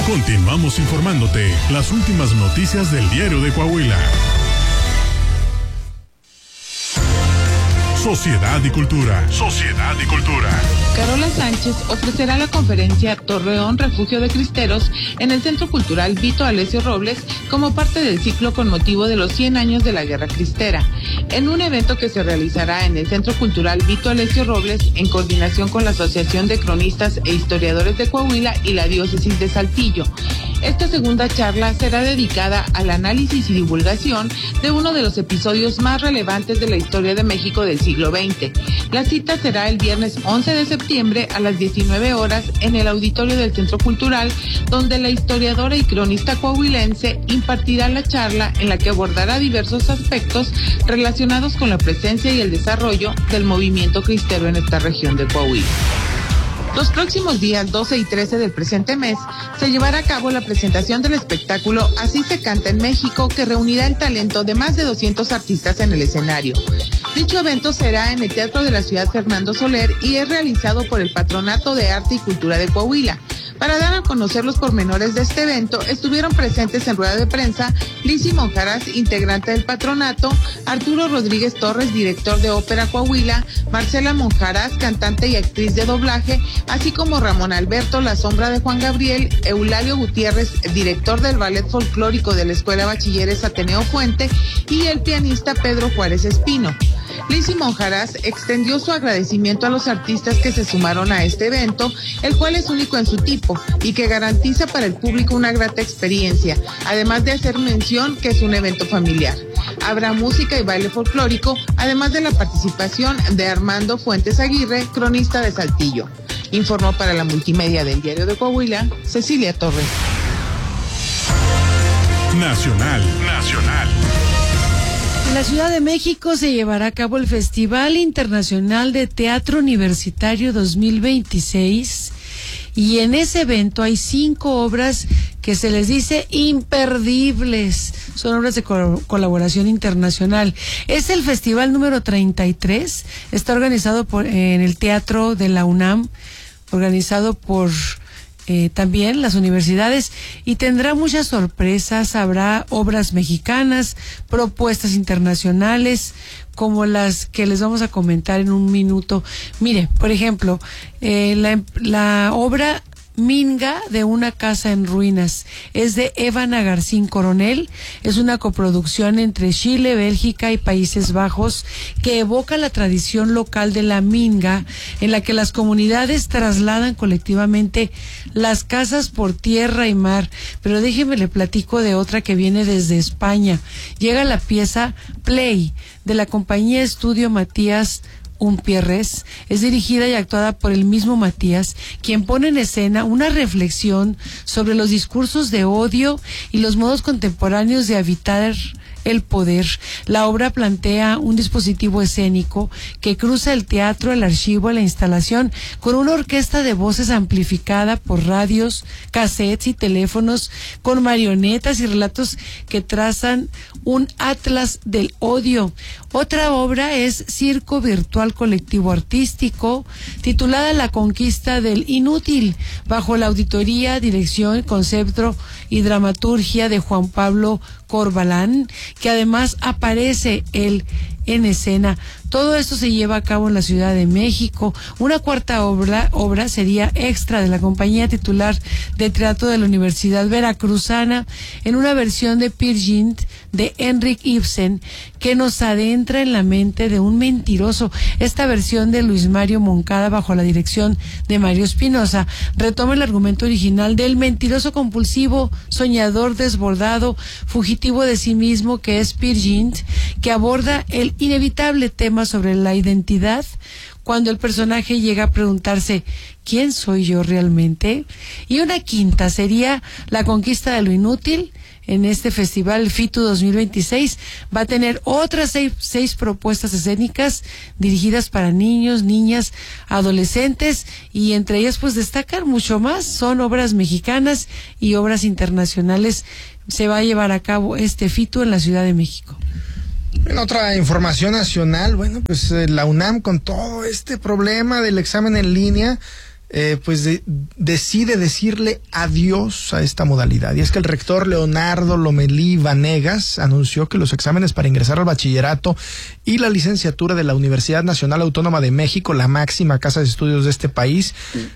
Continuamos informándote las últimas noticias del Diario de Coahuila. Sociedad y Cultura. Sociedad y Cultura. Carola Sánchez ofrecerá la conferencia Torreón, Refugio de Cristeros en el Centro Cultural Vito Alessio Robles como parte del ciclo con motivo de los 100 años de la Guerra Cristera. En un evento que se realizará en el Centro Cultural Vito Alessio Robles en coordinación con la Asociación de Cronistas e Historiadores de Coahuila y la Diócesis de Saltillo. Esta segunda charla será dedicada al análisis y divulgación de uno de los episodios más relevantes de la historia de México del siglo XX. La cita será el viernes 11 de septiembre a las 19 horas en el auditorio del Centro Cultural, donde la historiadora y cronista coahuilense impartirá la charla en la que abordará diversos aspectos relacionados con la presencia y el desarrollo del movimiento cristero en esta región de Coahuila. Los próximos días 12 y 13 del presente mes se llevará a cabo la presentación del espectáculo Así se canta en México, que reunirá el talento de más de 200 artistas en el escenario. Dicho evento será en el Teatro de la Ciudad Fernando Soler y es realizado por el Patronato de Arte y Cultura de Coahuila. Para dar a conocer los pormenores de este evento, estuvieron presentes en rueda de prensa Lizzy Monjaraz, integrante del patronato, Arturo Rodríguez Torres, director de Ópera Coahuila, Marcela Monjaraz, cantante y actriz de doblaje, así como Ramón Alberto, la sombra de Juan Gabriel, Eulalio Gutiérrez, director del Ballet Folclórico de la Escuela Bachilleres Ateneo Fuente, y el pianista Pedro Juárez Espino. Lizzy Monjaraz extendió su agradecimiento a los artistas que se sumaron a este evento, el cual es único en su tipo y que garantiza para el público una grata experiencia, además de hacer mención que es un evento familiar. Habrá música y baile folclórico, además de la participación de Armando Fuentes Aguirre, cronista de Saltillo. Informó para la multimedia del Diario de Coahuila, Cecilia Torres. Nacional. En la Ciudad de México se llevará a cabo el Festival Internacional de Teatro Universitario 2026 y en ese evento hay 5 obras que se les dice imperdibles. Son obras de colaboración internacional. Es el festival número 33, está organizado en el Teatro de la UNAM, organizado por también las universidades, y tendrá muchas sorpresas. Habrá obras mexicanas, propuestas internacionales, como las que les vamos a comentar en un minuto. Mire, por ejemplo, la obra Minga de una casa en ruinas es de Eva Nagarcín Coronel. Es una coproducción entre Chile, Bélgica y Países Bajos que evoca la tradición local de la minga, en la que las comunidades trasladan colectivamente las casas por tierra y mar. Pero déjeme le platico de otra que viene desde España. Llega la pieza Play de la compañía Estudio Matías Umpierres. Es dirigida y actuada por el mismo Matías, quien pone en escena una reflexión sobre los discursos de odio y los modos contemporáneos de habitar el poder. La obra plantea un dispositivo escénico que cruza el teatro, el archivo y la instalación con una orquesta de voces amplificada por radios, cassettes y teléfonos, con marionetas y relatos que trazan un atlas del odio. Otra obra es Circo Virtual Colectivo Artístico, titulada La Conquista del Inútil, bajo la auditoría, dirección, concepto y dramaturgia de Juan Pablo Corbalán, que además aparece él en escena. Todo esto se lleva a cabo en la Ciudad de México. Una cuarta obra sería Extra, de la compañía titular de teatro de la Universidad Veracruzana, en una versión de Peer Gynt de Henrik Ibsen, que nos adentra en la mente de un mentiroso. Esta versión de Luis Mario Moncada, bajo la dirección de Mario Espinosa, retoma el argumento original del mentiroso compulsivo, soñador desbordado, fugitivo de sí mismo, que es Peer Gynt, que aborda el inevitable tema sobre la identidad, cuando el personaje llega a preguntarse ¿quién soy yo realmente? Y una quinta sería La Conquista de lo Inútil. En este festival FITU 2026 va a tener otras seis propuestas escénicas dirigidas para niños, niñas, adolescentes, y entre ellas pues destacar mucho más. Son obras mexicanas y obras internacionales. Se va a llevar a cabo este FITU en la Ciudad de México. En otra información nacional, bueno, pues la UNAM, con todo este problema del examen en línea, decide decirle adiós a esta modalidad. Y es que el rector Leonardo Lomelí Vanegas anunció que los exámenes para ingresar al bachillerato y la licenciatura de la Universidad Nacional Autónoma de México, la máxima casa de estudios de este país,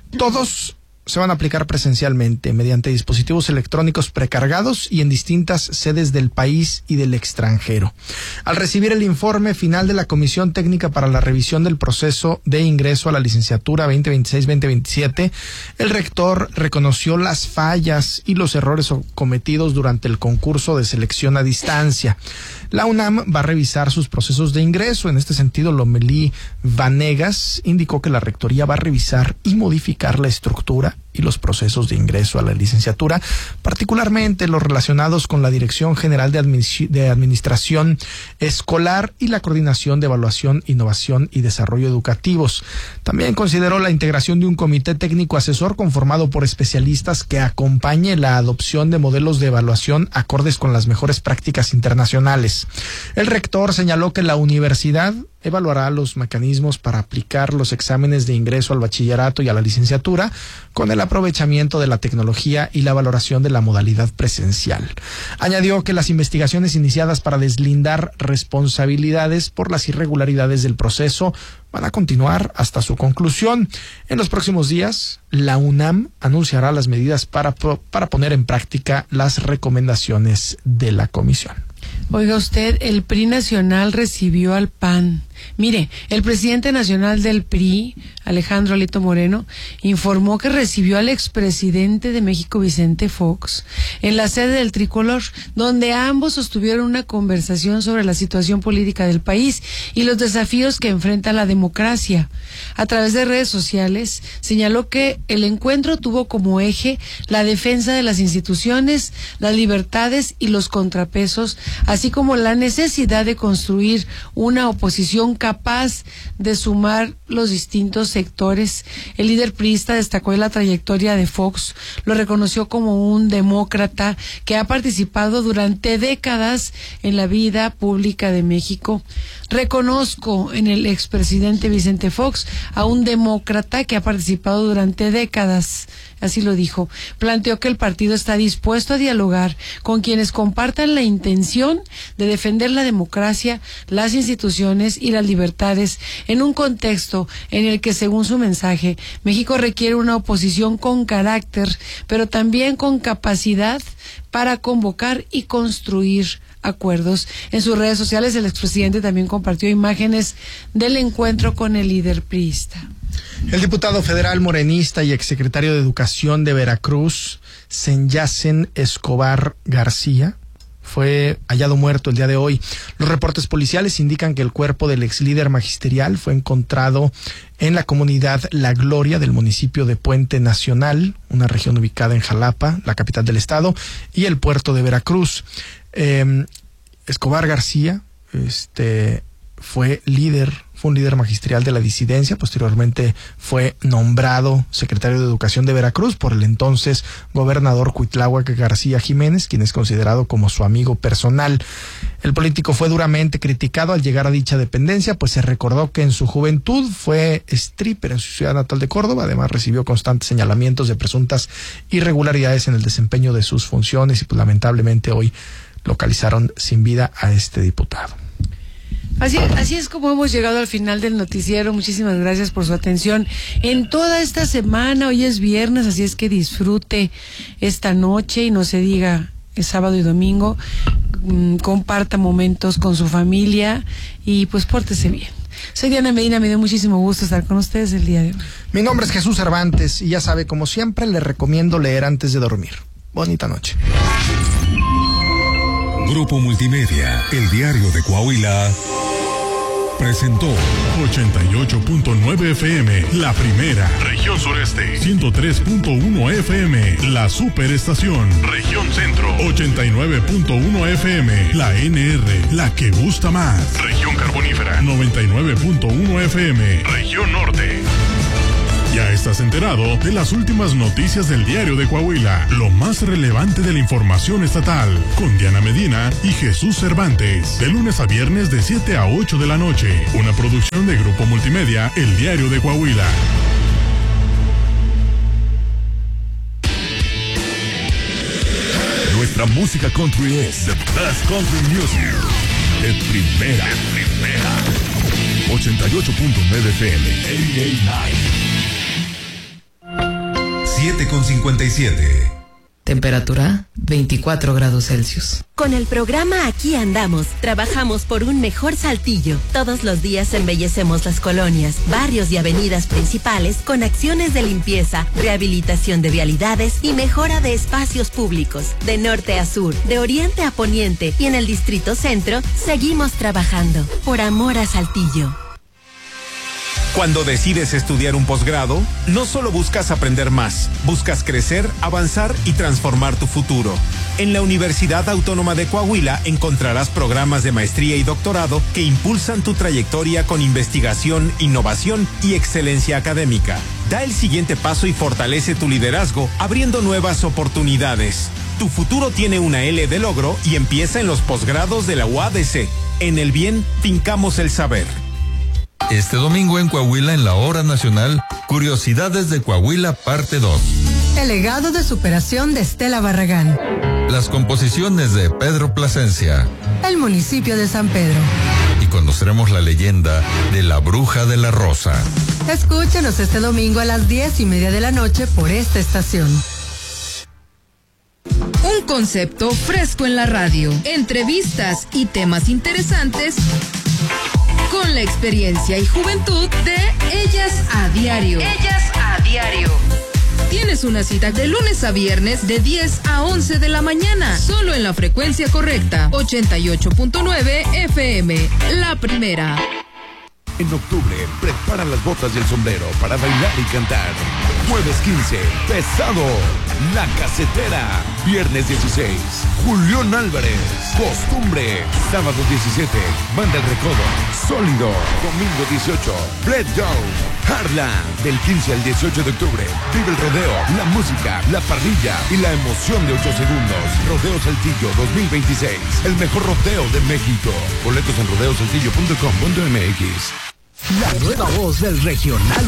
todos se van a aplicar presencialmente mediante dispositivos electrónicos precargados y en distintas sedes del país y del extranjero. Al recibir el informe final de la Comisión Técnica para la Revisión del Proceso de Ingreso a la Licenciatura 2026-2027, el rector reconoció las fallas y los errores cometidos durante el concurso de selección a distancia. La UNAM va a revisar sus procesos de ingreso. En este sentido, Lomelí Vanegas indicó que la rectoría va a revisar y modificar la estructura y los procesos de ingreso a la licenciatura, particularmente los relacionados con la Dirección General de Administración Escolar y la Coordinación de Evaluación, Innovación y Desarrollo Educativos. También consideró la integración de un comité técnico asesor conformado por especialistas que acompañe la adopción de modelos de evaluación acordes con las mejores prácticas internacionales. El rector señaló que la universidad evaluará los mecanismos para aplicar los exámenes de ingreso al bachillerato y a la licenciatura con el aprovechamiento de la tecnología y la valoración de la modalidad presencial. Añadió que las investigaciones iniciadas para deslindar responsabilidades por las irregularidades del proceso van a continuar hasta su conclusión. En los próximos días, la UNAM anunciará las medidas para poner en práctica las recomendaciones de la comisión. Oiga usted, el PRI nacional recibió al PAN. Mire, el presidente nacional del PRI, Alejandro Alito Moreno, informó que recibió al expresidente de México, Vicente Fox, en la sede del Tricolor, donde ambos sostuvieron una conversación sobre la situación política del país y los desafíos que enfrenta la democracia. A través de redes sociales, señaló que el encuentro tuvo como eje la defensa de las instituciones, las libertades y los contrapesos, así como la necesidad de construir una oposición capaz de sumar los distintos sectores. El líder priista destacó la trayectoria de Fox, lo reconoció como un demócrata que ha participado durante décadas en la vida pública de México. Reconozco en el expresidente Vicente Fox a un demócrata que ha participado durante décadas, así lo dijo. Planteó que el partido está dispuesto a dialogar con quienes compartan la intención de defender la democracia, las instituciones y las libertades en un contexto en el que, según su mensaje, México requiere una oposición con carácter, pero también con capacidad para convocar y construir acuerdos. En sus redes sociales, el expresidente también compartió imágenes del encuentro con el líder priista. El diputado federal morenista y exsecretario de Educación de Veracruz, Senyacen Escobar García, fue hallado muerto el día de hoy. Los reportes policiales indican que el cuerpo del ex líder magisterial fue encontrado en la comunidad La Gloria del municipio de Puente Nacional, una región ubicada en Jalapa, la capital del estado, y el puerto de Veracruz. Escobar García fue un líder magisterial de la disidencia. Posteriormente fue nombrado secretario de Educación de Veracruz por el entonces gobernador Cuitláhuac García Jiménez, quien es considerado como su amigo personal. El político fue duramente criticado al llegar a dicha dependencia, pues se recordó que en su juventud fue stripper en su ciudad natal de Córdoba. Además, recibió constantes señalamientos de presuntas irregularidades en el desempeño de sus funciones y pues lamentablemente hoy localizaron sin vida a este diputado. Así es como hemos llegado al final del noticiero. Muchísimas gracias por su atención en toda esta semana. Hoy es viernes, así es que disfrute esta noche y no se diga el sábado y domingo. Comparta momentos con su familia y pues pórtese bien. Soy Diana Medina, me dio muchísimo gusto estar con ustedes el día de hoy. Mi nombre es Jesús Cervantes y ya sabe, como siempre, le recomiendo leer antes de dormir. Bonita noche. Grupo Multimedia, el diario de Coahuila, presentó 88.9 FM, la primera, región sureste, 103.1 FM, la superestación, región centro, 89.1 FM, la NR, la que gusta más, región carbonífera, 99.1 FM, región norte. Ya estás enterado de las últimas noticias del diario de Coahuila, lo más relevante de la información estatal, con Diana Medina y Jesús Cervantes, de lunes a viernes de 7 a 8 de la noche, una producción de Grupo Multimedia, el diario de Coahuila. nuestra música country es the best country music. De primera. 88.9 FM. 7:57. Temperatura 24 grados Celsius. Con el programa Aquí Andamos, trabajamos por un mejor Saltillo. Todos los días embellecemos las colonias, barrios y avenidas principales con acciones de limpieza, rehabilitación de vialidades y mejora de espacios públicos. De norte a sur, de oriente a poniente y en el Distrito Centro, seguimos trabajando por amor a Saltillo. Cuando decides estudiar un posgrado, no solo buscas aprender más, buscas crecer, avanzar y transformar tu futuro. En la Universidad Autónoma de Coahuila encontrarás programas de maestría y doctorado que impulsan tu trayectoria con investigación, innovación y excelencia académica. Da el siguiente paso y fortalece tu liderazgo, abriendo nuevas oportunidades. Tu futuro tiene una L de logro y empieza en los posgrados de la UADC. En el bien, fincamos el saber. Este domingo en Coahuila, en la Hora Nacional, Curiosidades de Coahuila, parte 2. El legado de superación de Estela Barragán. Las composiciones de Pedro Plasencia. El municipio de San Pedro. Y conoceremos la leyenda de la Bruja de la Rosa. Escúchenos este domingo a las 10:30 de la noche por esta estación. Un concepto fresco en la radio. Entrevistas y temas interesantes con la experiencia y juventud de Ellas a Diario. Ellas a Diario. Tienes una cita de lunes a viernes de 10 a 11 de la mañana, solo en la frecuencia correcta, 88.9 FM, la primera. En octubre, prepara las botas y el sombrero para bailar y cantar. Jueves 15, Pesado, La Casetera. Viernes 16, Julián Álvarez, Costumbre. Sábado 17, Banda El Recodo, Sólido. Domingo 18, Fred Joe, Harla. Del 15 al 18 de octubre, vive el rodeo, la música, la parrilla y la emoción de 8 segundos. Rodeo Saltillo 2026, el mejor rodeo de México. Boletos en rodeosaltillo.com.mx. La nueva voz del regional